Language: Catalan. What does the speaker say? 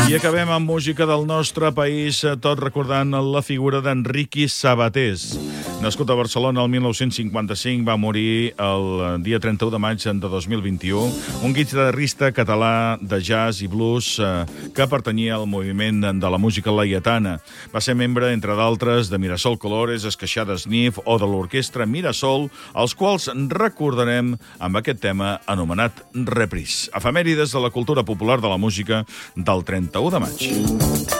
I acabem amb música del nostre país, tot recordant la figura d'Enriqui Sabatés. Nascut a Barcelona el 1955, va morir el dia 31 de maig de 2021. Un guitarrista català de jazz i blues que pertanyia al moviment de la música laietana. Va ser membre, entre d'altres, de Mirasol Colores, Esqueixada Sniff o de l'orquestra Mirasol, els quals recordarem amb aquest tema anomenat Reprise. Efemèrides de la cultura popular de la música del 31 de maig.